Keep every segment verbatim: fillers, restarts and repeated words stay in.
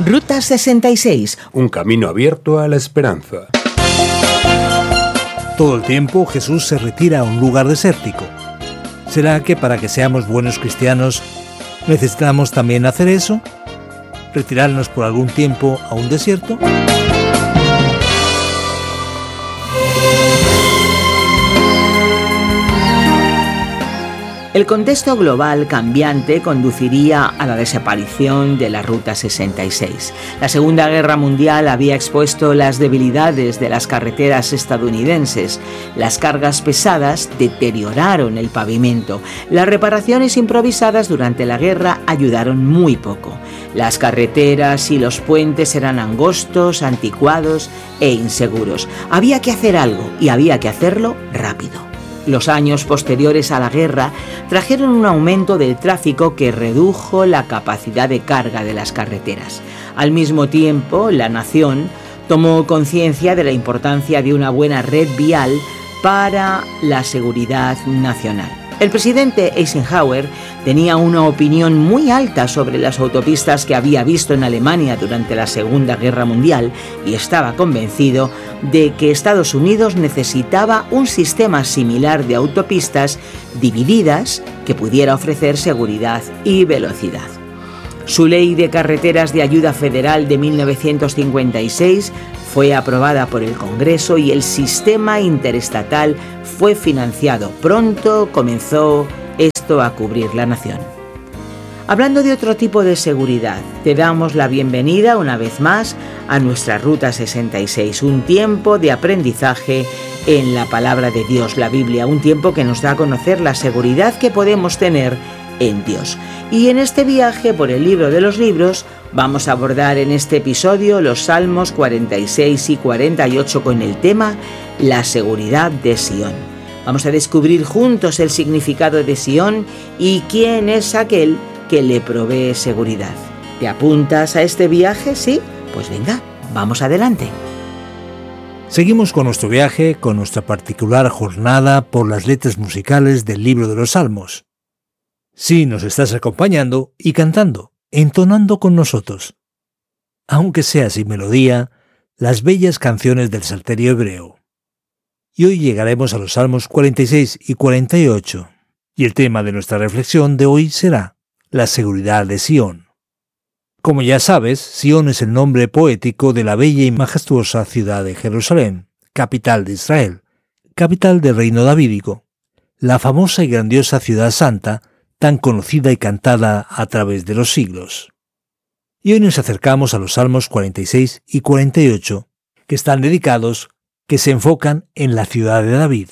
Ruta sesenta y seis. Un camino abierto a la esperanza. Todo el tiempo Jesús se retira a un lugar desértico. ¿Será que para que seamos buenos cristianos necesitamos también hacer eso? ¿Retirarnos por algún tiempo a un desierto? El contexto global cambiante conduciría a la desaparición de la Ruta sesenta y seis. La Segunda Guerra Mundial había expuesto las debilidades de las carreteras estadounidenses. Las cargas pesadas deterioraron el pavimento. Las reparaciones improvisadas durante la guerra ayudaron muy poco. Las carreteras y los puentes eran angostos, anticuados e inseguros. Había que hacer algo y había que hacerlo rápido. Los años posteriores a la guerra trajeron un aumento del tráfico que redujo la capacidad de carga de las carreteras. Al mismo tiempo, la nación tomó conciencia de la importancia de una buena red vial para la seguridad nacional. El presidente Eisenhower tenía una opinión muy alta sobre las autopistas que había visto en Alemania durante la Segunda Guerra Mundial y estaba convencido de que Estados Unidos necesitaba un sistema similar de autopistas divididas que pudiera ofrecer seguridad y velocidad. Su ley de carreteras de ayuda federal de mil novecientos cincuenta y seis fue aprobada por el Congreso y el sistema interestatal fue financiado. Pronto comenzó esto a cubrir la nación. Hablando de otro tipo de seguridad, te damos la bienvenida una vez más a nuestra Ruta sesenta y seis, un tiempo de aprendizaje en la palabra de Dios, la Biblia, un tiempo que nos da a conocer la seguridad que podemos tener en Dios. Y en este viaje por el libro de los libros vamos a abordar en este episodio los Salmos cuarenta y seis y cuarenta y ocho con el tema La seguridad de Sión. Vamos a descubrir juntos el significado de Sión y quién es aquel que le provee seguridad. ¿Te apuntas a este viaje? ¿Sí? Pues venga, vamos adelante. Seguimos con nuestro viaje, con nuestra particular jornada por las letras musicales del libro de los Salmos. Sí, nos estás acompañando y cantando, entonando con nosotros, aunque sea sin melodía, las bellas canciones del Salterio hebreo. Y hoy llegaremos a los Salmos cuarenta y seis y cuarenta y ocho, y el tema de nuestra reflexión de hoy será la seguridad de Sión. Como ya sabes, Sión es el nombre poético de la bella y majestuosa ciudad de Jerusalén, capital de Israel, capital del reino davídico, la famosa y grandiosa ciudad santa, tan conocida y cantada a través de los siglos. Y hoy nos acercamos a los Salmos cuarenta y seis y cuarenta y ocho, que están dedicados, que se enfocan en la ciudad de David.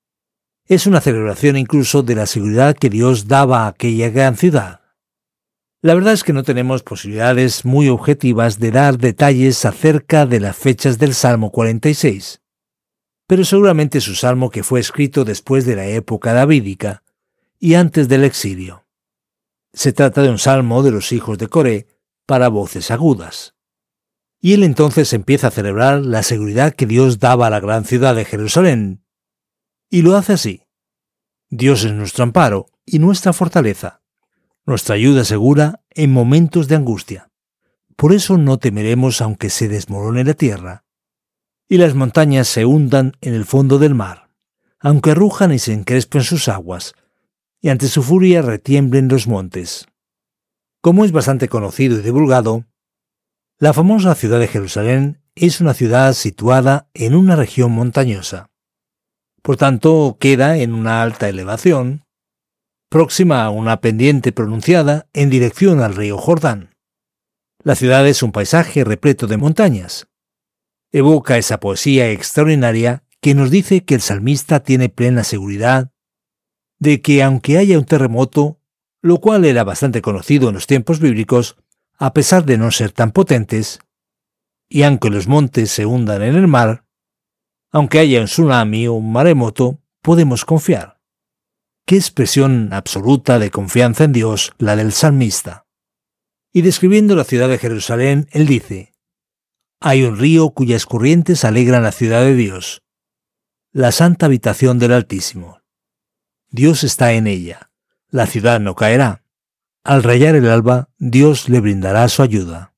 Es una celebración incluso de la seguridad que Dios daba a aquella gran ciudad. La verdad es que no tenemos posibilidades muy objetivas de dar detalles acerca de las fechas del Salmo cuarenta y seis, pero seguramente es un salmo que fue escrito después de la época davídica, y antes del exilio. Se trata de un salmo de los hijos de Coré para voces agudas. Y él entonces empieza a celebrar la seguridad que Dios daba a la gran ciudad de Jerusalén. Y lo hace así. Dios es nuestro amparo y nuestra fortaleza, nuestra ayuda segura en momentos de angustia. Por eso no temeremos aunque se desmorone la tierra, y las montañas se hundan en el fondo del mar, aunque rujan y se encrespen sus aguas, y ante su furia retiemblen los montes. Como es bastante conocido y divulgado, la famosa ciudad de Jerusalén es una ciudad situada en una región montañosa. Por tanto, queda en una alta elevación, próxima a una pendiente pronunciada en dirección al río Jordán. La ciudad es un paisaje repleto de montañas. Evoca esa poesía extraordinaria que nos dice que el salmista tiene plena seguridad de que aunque haya un terremoto, lo cual era bastante conocido en los tiempos bíblicos, a pesar de no ser tan potentes, y aunque los montes se hundan en el mar, aunque haya un tsunami o un maremoto, podemos confiar. Qué expresión absoluta de confianza en Dios la del salmista. Y describiendo la ciudad de Jerusalén, él dice: hay un río cuyas corrientes alegran la ciudad de Dios, la santa habitación del Altísimo. Dios está en ella, la ciudad no caerá. Al rayar el alba, Dios le brindará su ayuda.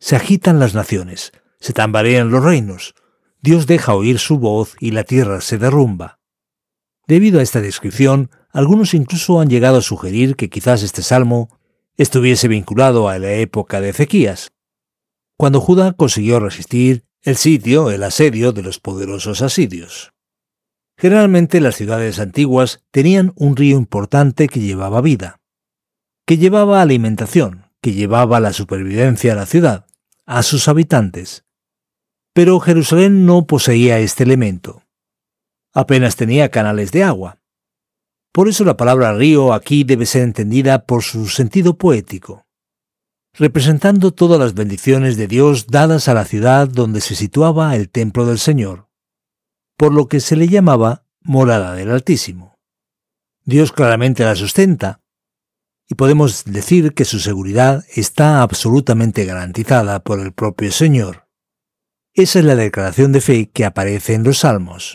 Se agitan las naciones, se tambalean los reinos, Dios deja oír su voz y la tierra se derrumba. Debido a esta descripción, algunos incluso han llegado a sugerir que quizás este salmo estuviese vinculado a la época de Ezequías, cuando Judá consiguió resistir el sitio, el asedio de los poderosos asirios. Generalmente las ciudades antiguas tenían un río importante que llevaba vida, que llevaba alimentación, que llevaba la supervivencia a la ciudad, a sus habitantes. Pero Jerusalén no poseía este elemento. Apenas tenía canales de agua. Por eso la palabra río aquí debe ser entendida por su sentido poético, representando todas las bendiciones de Dios dadas a la ciudad donde se situaba el templo del Señor, por lo que se le llamaba morada del Altísimo. Dios claramente la sustenta, y podemos decir que su seguridad está absolutamente garantizada por el propio Señor. Esa es la declaración de fe que aparece en los Salmos.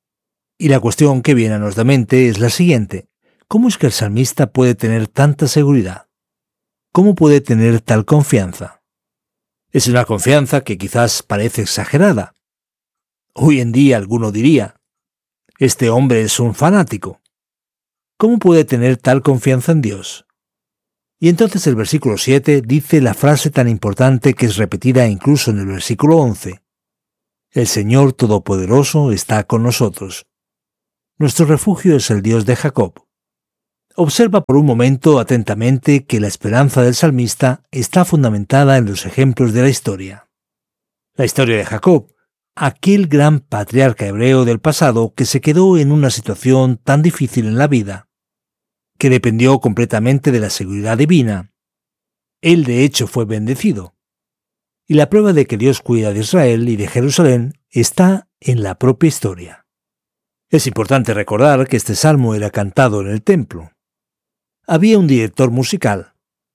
Y la cuestión que viene a nuestra mente es la siguiente: ¿cómo es que el salmista puede tener tanta seguridad? ¿Cómo puede tener tal confianza? Es una confianza que quizás parece exagerada. Hoy en día alguno diría, este hombre es un fanático. ¿Cómo puede tener tal confianza en Dios? Y entonces el versículo siete dice la frase tan importante que es repetida incluso en el versículo once. El Señor Todopoderoso está con nosotros. Nuestro refugio es el Dios de Jacob. Observa por un momento atentamente que la esperanza del salmista está fundamentada en los ejemplos de la historia. La historia de Jacob, aquel gran patriarca hebreo del pasado que se quedó en una situación tan difícil en la vida, que dependió completamente de la seguridad divina. Él de hecho fue bendecido. Y la prueba de que Dios cuida de Israel y de Jerusalén está en la propia historia. Es importante recordar que este salmo era cantado en el templo. Había un director musical,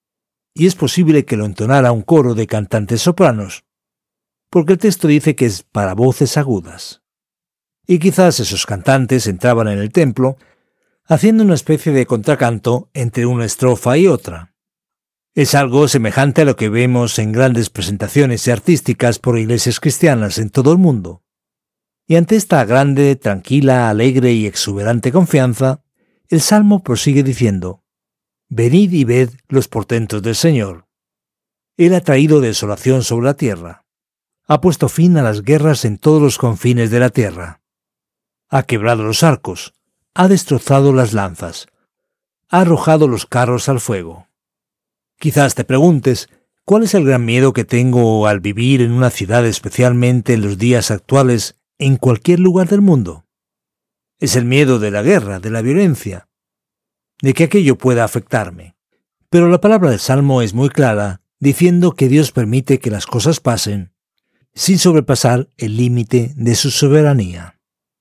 y es posible que lo entonara un coro de cantantes sopranos, porque el texto dice que es para voces agudas. Y quizás esos cantantes entraban en el templo haciendo una especie de contracanto entre una estrofa y otra. Es algo semejante a lo que vemos en grandes presentaciones artísticas por iglesias cristianas en todo el mundo. Y ante esta grande, tranquila, alegre y exuberante confianza, el Salmo prosigue diciendo: «Venid y ved los portentos del Señor. Él ha traído desolación sobre la tierra. Ha puesto fin a las guerras en todos los confines de la tierra. Ha quebrado los arcos, ha destrozado las lanzas, ha arrojado los carros al fuego». Quizás te preguntes, ¿cuál es el gran miedo que tengo al vivir en una ciudad, especialmente en los días actuales, en cualquier lugar del mundo? Es el miedo de la guerra, de la violencia, de que aquello pueda afectarme. Pero la palabra del Salmo es muy clara, diciendo que Dios permite que las cosas pasen, sin sobrepasar el límite de su soberanía,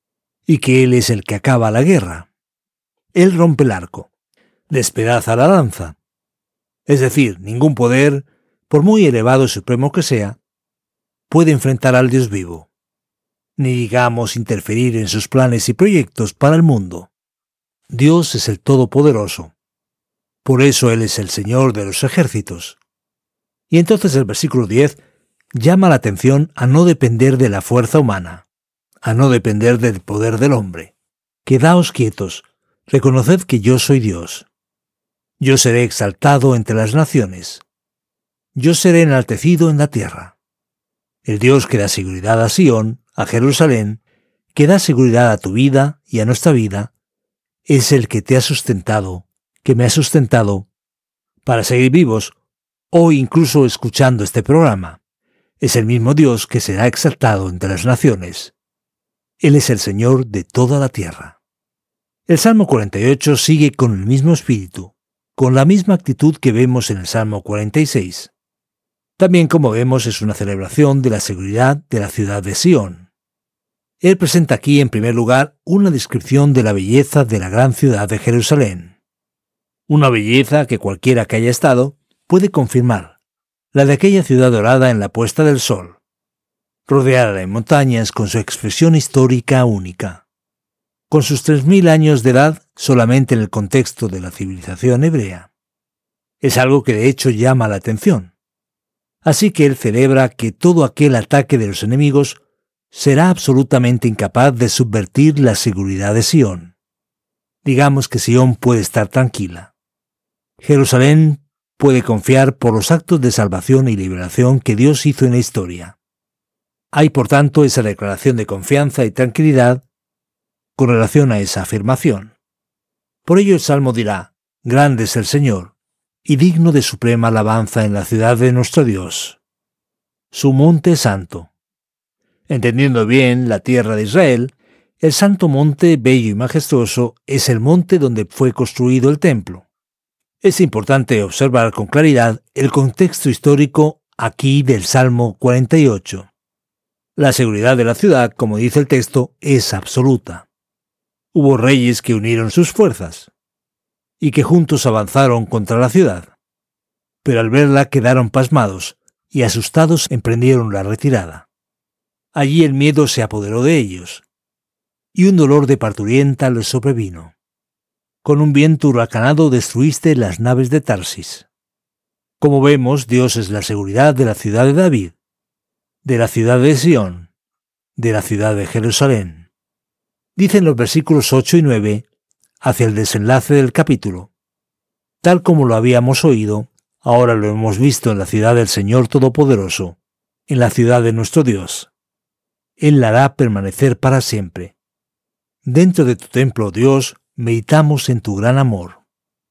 y que Él es el que acaba la guerra. Él rompe el arco, despedaza la lanza. Es decir, ningún poder, por muy elevado y supremo que sea, puede enfrentar al Dios vivo, ni digamos interferir en sus planes y proyectos para el mundo. Dios es el Todopoderoso. Por eso Él es el Señor de los ejércitos. Y entonces el versículo diez llama la atención a no depender de la fuerza humana, a no depender del poder del hombre. Quedaos quietos, reconoced que yo soy Dios. Yo seré exaltado entre las naciones. Yo seré enaltecido en la tierra. El Dios que da seguridad a Sión, a Jerusalén, que da seguridad a tu vida y a nuestra vida, es el que te ha sustentado, que me ha sustentado, para seguir vivos o incluso escuchando este programa. Es el mismo Dios que será exaltado entre las naciones. Él es el Señor de toda la tierra. El Salmo cuarenta y ocho sigue con el mismo espíritu, con la misma actitud que vemos en el Salmo cuarenta y seis. También, como vemos, es una celebración de la seguridad de la ciudad de Sión. Él presenta aquí, en primer lugar, una descripción de la belleza de la gran ciudad de Jerusalén. Una belleza que cualquiera que haya estado puede confirmar, la de aquella ciudad dorada en la puesta del sol, rodeada de montañas con su expresión histórica única. Con sus tres mil años de edad solamente en el contexto de la civilización hebrea. Es algo que de hecho llama la atención. Así que él celebra que todo aquel ataque de los enemigos será absolutamente incapaz de subvertir la seguridad de Sión. Digamos que Sión puede estar tranquila. Jerusalén puede confiar por los actos de salvación y liberación que Dios hizo en la historia. Hay, por tanto, esa declaración de confianza y tranquilidad con relación a esa afirmación. Por ello el Salmo dirá: grande es el Señor, y digno de suprema alabanza en la ciudad de nuestro Dios, su monte santo. Entendiendo bien la tierra de Israel, el santo monte bello y majestuoso es el monte donde fue construido el templo. Es importante observar con claridad el contexto histórico aquí del Salmo cuarenta y ocho. La seguridad de la ciudad, como dice el texto, es absoluta. Hubo reyes que unieron sus fuerzas y que juntos avanzaron contra la ciudad, pero al verla quedaron pasmados y asustados emprendieron la retirada. Allí el miedo se apoderó de ellos, y un dolor de parturienta les sobrevino. Con un viento huracanado destruiste las naves de Tarsis. Como vemos, Dios es la seguridad de la ciudad de David, de la ciudad de Sión, de la ciudad de Jerusalén. Dicen los versículos ocho y nueve, hacia el desenlace del capítulo: tal como lo habíamos oído, ahora lo hemos visto en la ciudad del Señor Todopoderoso, en la ciudad de nuestro Dios. Él la hará permanecer para siempre. Dentro de tu templo, Dios, meditamos en tu gran amor.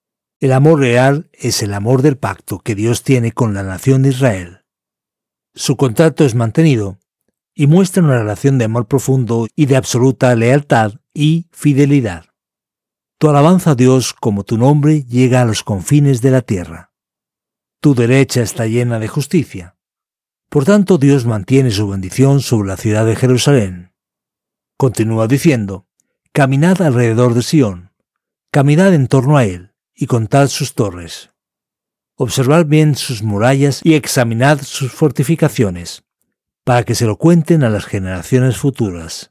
El amor real es el amor del pacto que Dios tiene con la nación de Israel. Su contrato es mantenido y muestra una relación de amor profundo y de absoluta lealtad y fidelidad. Tu alabanza a Dios como tu nombre llega a los confines de la tierra. Tu derecha está llena de justicia. Por tanto, Dios mantiene su bendición sobre la ciudad de Jerusalén. Continúa diciendo: caminad alrededor de Sión, caminad en torno a él, y contad sus torres. Observad bien sus murallas y examinad sus fortificaciones, para que se lo cuenten a las generaciones futuras.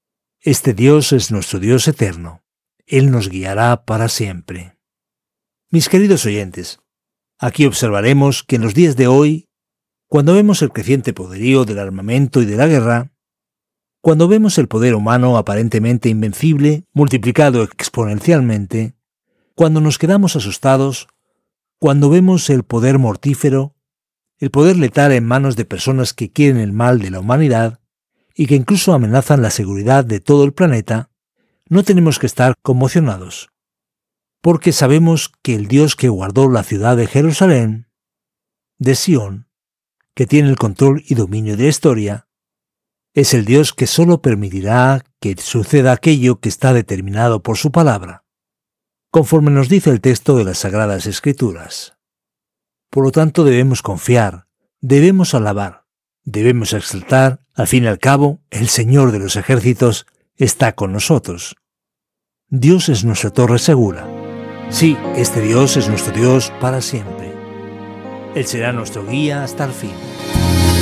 Este Dios es nuestro Dios eterno. Él nos guiará para siempre. Mis queridos oyentes, aquí observaremos que en los días de hoy, cuando vemos el creciente poderío del armamento y de la guerra, cuando vemos el poder humano aparentemente invencible, multiplicado exponencialmente, cuando nos quedamos asustados, cuando vemos el poder mortífero, el poder letal en manos de personas que quieren el mal de la humanidad y que incluso amenazan la seguridad de todo el planeta, no tenemos que estar conmocionados, porque sabemos que el Dios que guardó la ciudad de Jerusalén, de Sión, que tiene el control y dominio de la historia, es el Dios que solo permitirá que suceda aquello que está determinado por su palabra, conforme nos dice el texto de las Sagradas Escrituras. Por lo tanto, debemos confiar, debemos alabar, debemos exaltar. Al fin y al cabo, el Señor de los ejércitos está con nosotros. Dios es nuestra torre segura. Sí, este Dios es nuestro Dios para siempre. Él será nuestro guía hasta el fin.